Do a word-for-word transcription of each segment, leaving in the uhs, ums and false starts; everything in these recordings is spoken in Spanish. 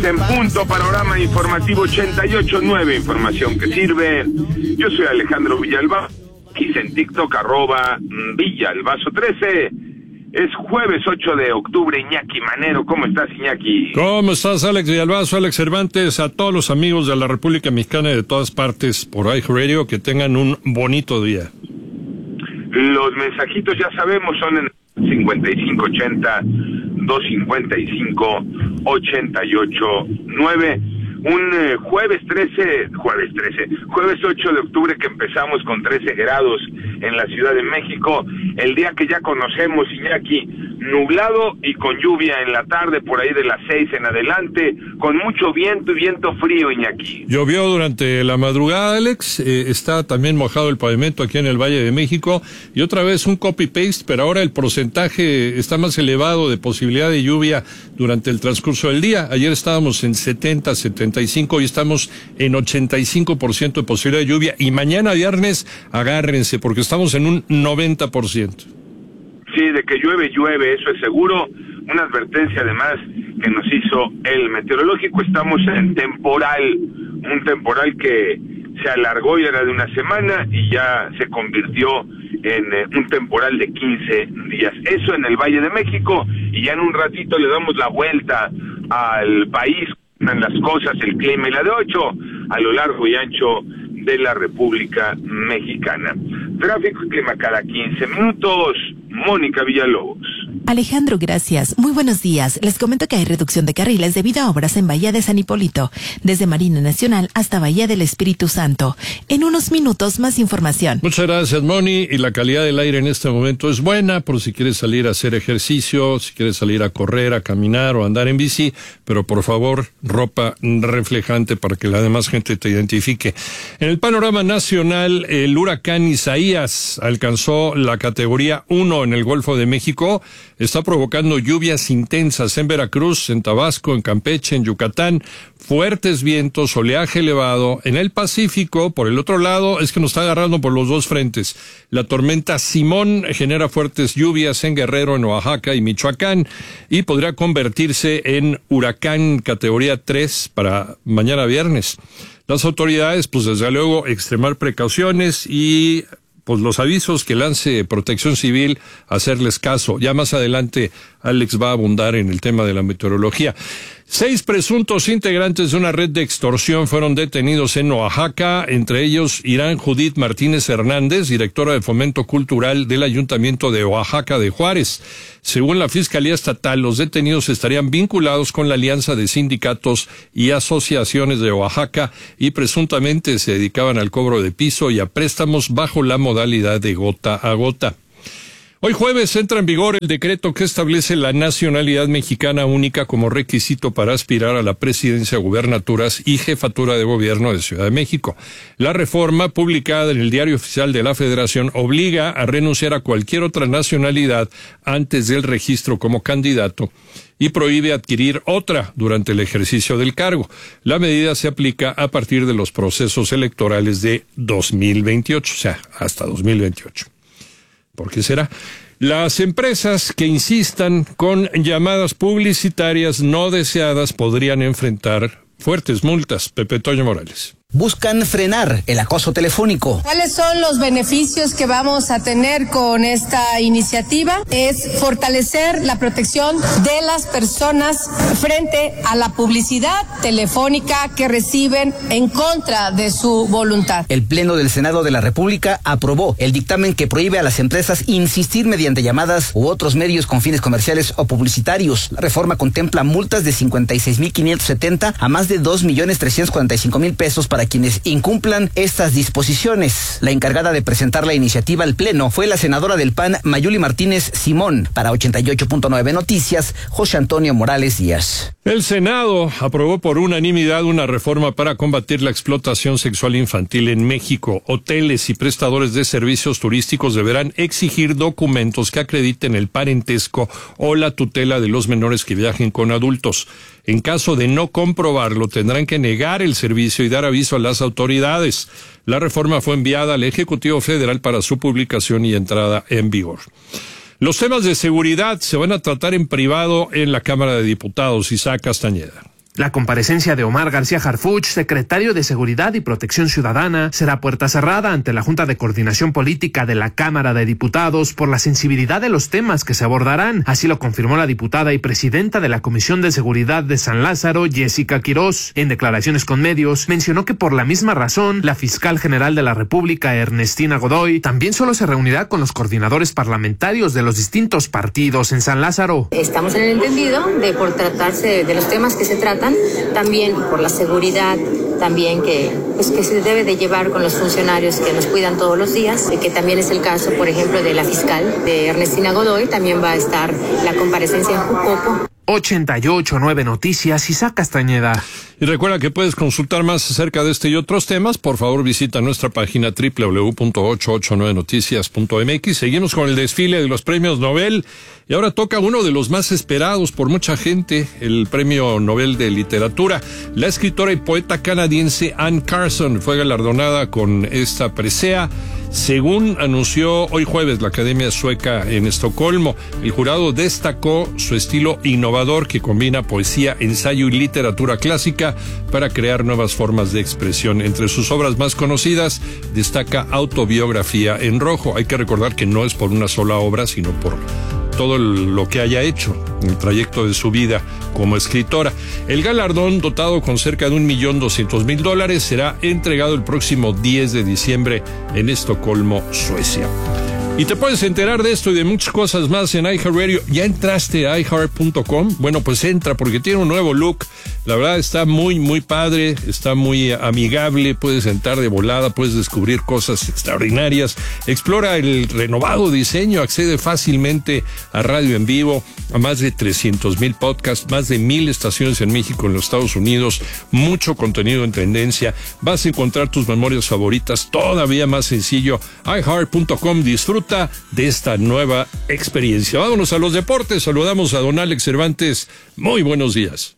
siete en punto, panorama informativo ochenta y ocho punto nueve, información que sirve. Yo soy Alejandro Villalbazo, quise en TikTok, arroba Villalbazo trece. Es jueves ocho de octubre, Iñaki Manero. ¿Cómo estás, Iñaki? ¿Cómo estás, Alex Villalbazo, Alex Cervantes? A todos los amigos de la República Mexicana y de todas partes por iHeartRadio, que tengan un bonito día. Los mensajitos, ya sabemos, son en cincuenta y cinco ochenta, doscientos cincuenta y cinco, ochenta y ocho nueve. Un eh, jueves trece, jueves trece, jueves ocho de octubre, que empezamos con trece grados en la Ciudad de México, el día que ya conocemos, Iñaki, nublado y con lluvia en la tarde, por ahí de las seis en adelante, con mucho viento y viento frío, Iñaki. Llovió durante la madrugada, Alex, eh, está también mojado el pavimento aquí en el Valle de México, y otra vez un copy-paste, pero ahora el porcentaje está más elevado de posibilidad de lluvia durante el transcurso del día. Ayer estábamos en setenta, setenta y cinco, hoy estamos en ochenta y cinco por ciento de posibilidad de lluvia, y mañana viernes agárrense porque estamos en un noventa por ciento. Sí, de que llueve, llueve, eso es seguro. Una advertencia además que nos hizo el meteorológico. Estamos en temporal, un temporal que se alargó y era de una semana y ya se convirtió en eh, un temporal de quince días. Eso en el Valle de México, y ya en un ratito le damos la vuelta al país, en las cosas, el clima y la de ocho, a lo largo y ancho de la República Mexicana. Tráfico y clima cada quince minutos. Mónica Villalobos. Alejandro, gracias. Muy buenos días. Les comento que hay reducción de carriles debido a obras en Bahía de San Hipólito, desde Marina Nacional hasta Bahía del Espíritu Santo. En unos minutos, más información. Muchas gracias, Moni. Y la calidad del aire en este momento es buena, por si quieres salir a hacer ejercicio, si quieres salir a correr, a caminar o a andar en bici, pero por favor, ropa reflejante para que la demás gente te identifique. En el panorama nacional, el huracán Isaías alcanzó la categoría uno en el Golfo de México. Está provocando lluvias intensas en Veracruz, en Tabasco, en Campeche, en Yucatán, fuertes vientos, oleaje elevado. En el Pacífico, por el otro lado, es que nos está agarrando por los dos frentes. La tormenta Simón genera fuertes lluvias en Guerrero, en Oaxaca y Michoacán, y podría convertirse en huracán categoría tres para mañana viernes. Las autoridades, pues desde luego, extremar precauciones y pues los avisos que lance Protección Civil, hacerles caso. Ya más adelante Alex va a abundar en el tema de la meteorología. Seis presuntos integrantes de una red de extorsión fueron detenidos en Oaxaca, entre ellos Irán Judith Martínez Hernández, directora de Fomento Cultural del Ayuntamiento de Oaxaca de Juárez. Según la Fiscalía Estatal, los detenidos estarían vinculados con la Alianza de Sindicatos y Asociaciones de Oaxaca y presuntamente se dedicaban al cobro de piso y a préstamos bajo la modalidad de gota a gota. Hoy jueves entra en vigor el decreto que establece la nacionalidad mexicana única como requisito para aspirar a la presidencia, gubernaturas y jefatura de gobierno de Ciudad de México. La reforma, publicada en el Diario Oficial de la Federación, obliga a renunciar a cualquier otra nacionalidad antes del registro como candidato y prohíbe adquirir otra durante el ejercicio del cargo. La medida se aplica a partir de los procesos electorales de dos mil veintiocho, o sea, hasta dos mil veintiocho. ¿Por qué será? Las empresas que insistan con llamadas publicitarias no deseadas podrían enfrentar fuertes multas. Pepe Toño Morales. Buscan frenar el acoso telefónico. ¿Cuáles son los beneficios que vamos a tener con esta iniciativa? Es fortalecer la protección de las personas frente a la publicidad telefónica que reciben en contra de su voluntad. El Pleno del Senado de la República aprobó el dictamen que prohíbe a las empresas insistir mediante llamadas u otros medios con fines comerciales o publicitarios. La reforma contempla multas de cincuenta y seis mil quinientos setenta a más de dos millones trescientos cuarenta y cinco mil pesos para quienes incumplan estas disposiciones. La encargada de presentar la iniciativa al Pleno fue la senadora del P A N, Mayuli Martínez Simón. Para ochenta y ocho punto nueve Noticias, José Antonio Morales Díaz. El Senado aprobó por unanimidad una reforma para combatir la explotación sexual infantil en México. Hoteles y prestadores de servicios turísticos deberán exigir documentos que acrediten el parentesco o la tutela de los menores que viajen con adultos. En caso de no comprobarlo, tendrán que negar el servicio y dar aviso a las autoridades. La reforma fue enviada al Ejecutivo Federal para su publicación y entrada en vigor. Los temas de seguridad se van a tratar en privado en la Cámara de Diputados. Isaac Castañeda. La comparecencia de Omar García Harfuch, secretario de Seguridad y Protección Ciudadana, será puerta cerrada ante la Junta de Coordinación Política de la Cámara de Diputados por la sensibilidad de los temas que se abordarán. Así lo confirmó la diputada y presidenta de la Comisión de Seguridad de San Lázaro, Jessica Quirós. En declaraciones con medios, mencionó que por la misma razón, la fiscal general de la República, Ernestina Godoy, también solo se reunirá con los coordinadores parlamentarios de los distintos partidos en San Lázaro. Estamos en el entendido de por tratarse de los temas que se tratan, también por la seguridad, también que, pues, que se debe de llevar con los funcionarios que nos cuidan todos los días, que también es el caso, por ejemplo, de la fiscal, de Ernestina Godoy, también va a estar la comparecencia en Jucopo. ochenta y ocho punto nueve Noticias, Isaac Castañeda. Y recuerda que puedes consultar más acerca de este y otros temas. Por favor, visita nuestra página doble u doble u doble u punto ochocientos ochenta y nueve noticias punto m x. Seguimos con el desfile de los premios Nobel y ahora toca uno de los más esperados por mucha gente, el Premio Nobel de Literatura. La escritora y poeta canadiense Anne Carson fue galardonada con esta presea, según anunció hoy jueves la Academia Sueca en Estocolmo. El jurado destacó su estilo innovador que combina poesía, ensayo y literatura clásica para crear nuevas formas de expresión. Entre sus obras más conocidas destaca Autobiografía en Rojo. Hay que recordar que no es por una sola obra, sino por todo lo que haya hecho en el trayecto de su vida como escritora. El galardón, dotado con cerca de un millón doscientos mil dólares, será entregado el próximo diez de diciembre en Estocolmo, Suecia. Y te puedes enterar de esto y de muchas cosas más en iHeartRadio. ¿Ya entraste a i heart punto com? Bueno, pues entra porque tiene un nuevo look. La verdad está muy, muy padre, está muy amigable, puedes entrar de volada, puedes descubrir cosas extraordinarias. Explora el renovado diseño, accede fácilmente a radio en vivo, a más de trescientos mil podcasts, más de mil estaciones en México, en los Estados Unidos, mucho contenido en tendencia. Vas a encontrar tus memorias favoritas todavía más sencillo. i heart punto com, disfruta de esta nueva experiencia. Vámonos a los deportes, saludamos a don Alex Cervantes. Muy buenos días.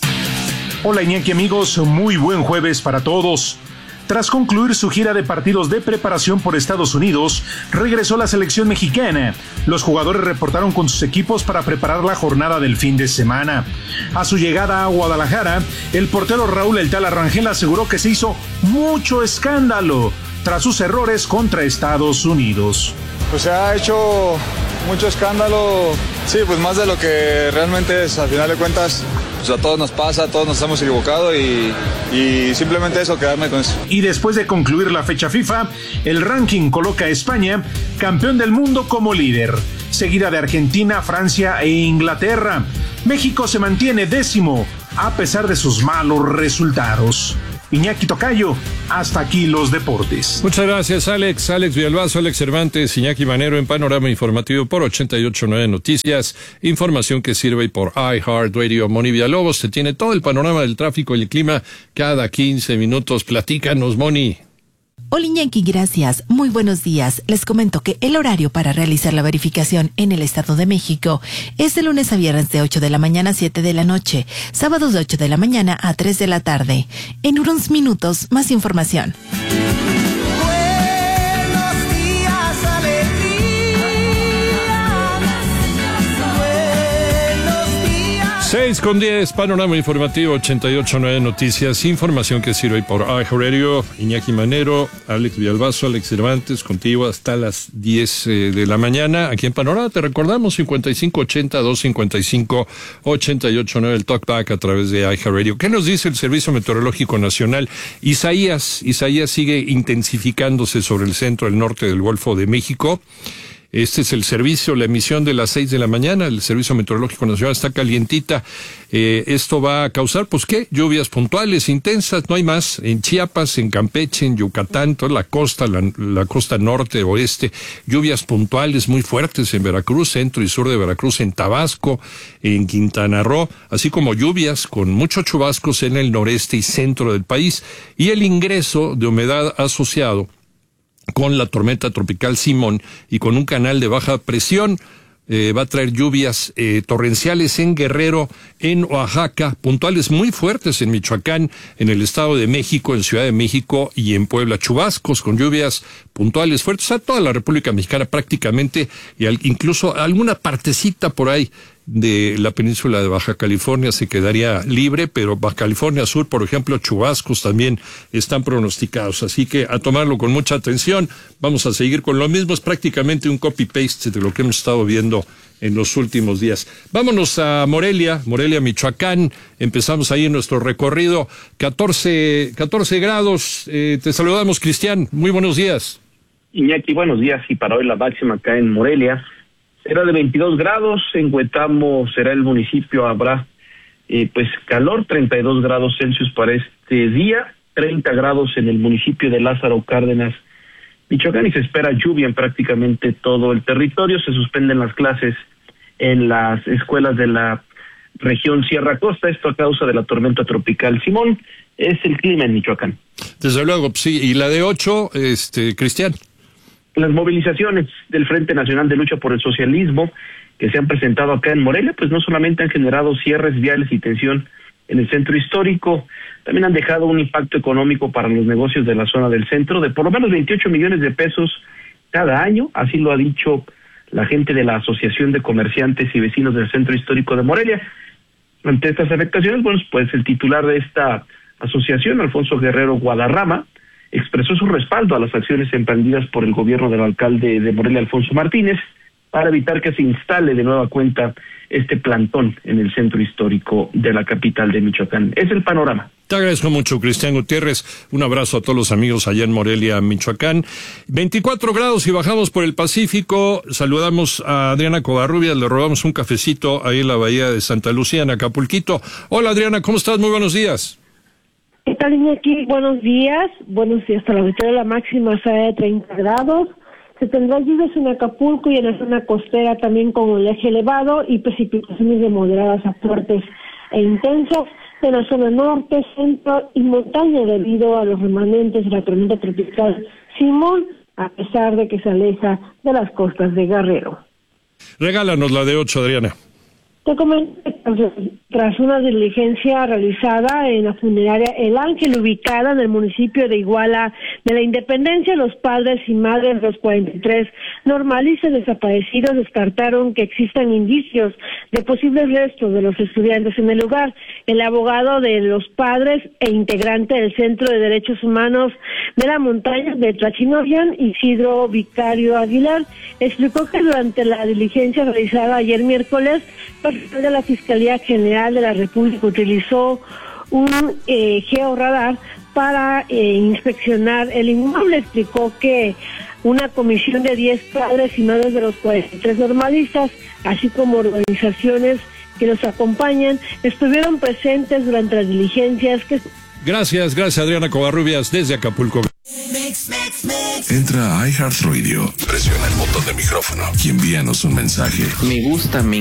Hola Iñaki, amigos, muy buen jueves para todos. Tras concluir su gira de partidos de preparación por Estados Unidos, regresó la selección mexicana. Los jugadores reportaron con sus equipos para preparar la jornada del fin de semana. A su llegada a Guadalajara, el portero Raúl El Tala Rangel aseguró que se hizo mucho escándalo tras sus errores contra Estados Unidos. Pues se ha hecho mucho escándalo, sí, pues más de lo que realmente es. Al final de cuentas, pues a todos nos pasa, a todos nos hemos equivocado y, y simplemente eso, quedarme con eso. Y después de concluir la fecha FIFA, el ranking coloca a España campeón del mundo como líder, seguida de Argentina, Francia e Inglaterra. México se mantiene décimo a pesar de sus malos resultados. Iñaki Tocayo, hasta aquí los deportes. Muchas gracias, Alex. Alex Villalbazo, Alex Cervantes, Iñaki Manero en Panorama Informativo por ochenta y ocho punto nueve Noticias. Información que sirve por iHeartRadio. Moni Villalobos te tiene todo el panorama del tráfico y el clima cada quince minutos. Platícanos, Moni. Hola Iñaki, gracias. Muy buenos días. Les comento que el horario para realizar la verificación en el Estado de México es de lunes a viernes de ocho de la mañana a siete de la noche, sábados de ocho de la mañana a tres de la tarde. En unos minutos, más información. seis con diez, Panorama Informativo ochenta y ocho punto nueve Noticias, información que sirve por iHeartRadio. Iñaki Manero, Alex Villalbazo, Alex Cervantes, contigo hasta las diez eh, de la mañana. Aquí en Panorama te recordamos cincuenta y cinco ochenta, doscientos cincuenta y cinco, ochenta y ocho punto nueve, el talkback a través de iHeartRadio. ¿Qué nos dice el Servicio Meteorológico Nacional? Isaías, Isaías sigue intensificándose sobre el centro del norte del Golfo de México. Este es el servicio, la emisión de las seis de la mañana. El Servicio Meteorológico Nacional está calientita. Eh, esto va a causar, pues, ¿qué? Lluvias puntuales, intensas, no hay más. En Chiapas, en Campeche, en Yucatán, toda la costa, la, la costa norte, oeste. Lluvias puntuales muy fuertes en Veracruz, centro y sur de Veracruz, en Tabasco, en Quintana Roo, así como lluvias con muchos chubascos en el noreste y centro del país. Y el ingreso de humedad asociado con la tormenta tropical Simón y con un canal de baja presión, eh, va a traer lluvias eh, torrenciales en Guerrero, en Oaxaca, puntuales muy fuertes en Michoacán, en el Estado de México, en Ciudad de México y en Puebla. Chubascos con lluvias puntuales fuertes a toda la República Mexicana prácticamente, y al, incluso alguna partecita por ahí de la península de Baja California se quedaría libre, pero Baja California Sur, por ejemplo, chubascos también están pronosticados, así que a tomarlo con mucha atención. Vamos a seguir con lo mismo, es prácticamente un copy-paste de lo que hemos estado viendo en los últimos días. Vámonos a Morelia, Morelia, Michoacán. Empezamos ahí en nuestro recorrido. catorce, catorce grados. Eh, te saludamos, Cristian. Muy buenos días. Iñaki, buenos días. Y para hoy la máxima acá en Morelia será de veintidós grados. En Huetamo será el municipio, habrá eh, pues calor, treinta y dos grados Celsius para este día, treinta grados en el municipio de Lázaro Cárdenas, Michoacán, y se espera lluvia en prácticamente todo el territorio. Se suspenden las clases en las escuelas de la región Sierra Costa, esto a causa de la tormenta tropical Simón. Es el clima en Michoacán. Desde luego, sí. Y la de ocho, este, Cristian. Las movilizaciones del Frente Nacional de Lucha por el Socialismo que se han presentado acá en Morelia, pues no solamente han generado cierres viales y tensión en el centro histórico, también han dejado un impacto económico para los negocios de la zona del centro de por lo menos veintiocho millones de pesos cada año, así lo ha dicho la gente de la Asociación de Comerciantes y Vecinos del Centro Histórico de Morelia. Ante estas afectaciones, bueno, pues el titular de esta asociación, Alfonso Guerrero Guadarrama, expresó su respaldo a las acciones emprendidas por el gobierno del alcalde de Morelia, Alfonso Martínez, para evitar que se instale de nueva cuenta este plantón en el centro histórico de la capital de Michoacán. Es el panorama. Te agradezco mucho, Cristian Gutiérrez. Un abrazo a todos los amigos allá en Morelia, Michoacán. veinticuatro grados y bajamos por el Pacífico. Saludamos a Adriana Covarrubias, le robamos un cafecito ahí en la bahía de Santa Lucía, en Acapulquito. Hola, Adriana, ¿cómo estás? Muy buenos días. ¿Qué tal, Iñaki? Buenos días. Buenos días. Hasta la auditoría la máxima será de treinta grados. Se tendrá lluvias en Acapulco y en la zona costera también con oleaje elevado y precipitaciones de moderadas a fuertes e intensas en la zona norte, centro y montaña debido a los remanentes de la tormenta tropical Simón, a pesar de que se aleja de las costas de Guerrero. Regálanos la de ocho, Adriana. Te comento que tras una diligencia realizada en la funeraria El Ángel, ubicada en el municipio de Iguala de la Independencia, los padres y madres de los cuarenta y tres normalistas desaparecidos descartaron que existan indicios de posibles restos de los estudiantes en el lugar. El abogado de los padres e integrante del Centro de Derechos Humanos de la Montaña de Tlachinoyan, Isidro Vicario Aguilar, explicó que durante la diligencia realizada ayer miércoles, personal de la Fiscalía General de la República utilizó un eh, georradar para eh, inspeccionar el inmueble. Explicó que una comisión de diez padres y madres de los cuarenta y tres normalistas, así como organizaciones que los acompañan, estuvieron presentes durante las diligencias que... Gracias, gracias Adriana Covarrubias desde Acapulco. Entra a iHeartRadio, presiona el botón de micrófono y envíanos un mensaje. Me gusta, me